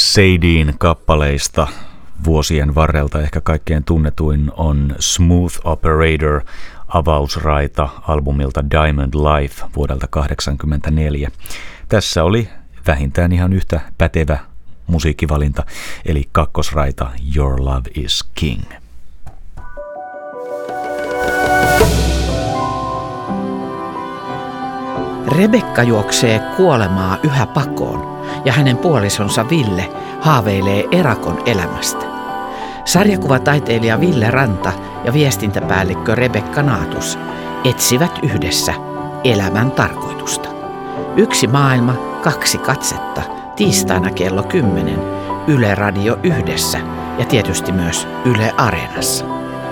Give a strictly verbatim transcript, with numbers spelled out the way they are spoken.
Sadien kappaleista vuosien varrelta ehkä kaikkein tunnetuin on Smooth Operator, avausraita albumilta Diamond Life vuodelta kahdeksankymmentäneljä. Tässä oli vähintään ihan yhtä pätevä musiikkivalinta, eli kakkosraita Your Love is King. Rebekka juoksee kuolemaa yhä pakoon ja hänen puolisonsa Ville haaveilee erakon elämästä. Sarjakuvataiteilija Ville Ranta ja viestintäpäällikkö Rebekka Naatus etsivät yhdessä elämän tarkoitusta. Yksi maailma, kaksi katsetta, tiistaina kello kymmenen, Yle Radio Yhdessä ja tietysti myös Yle Areenassa.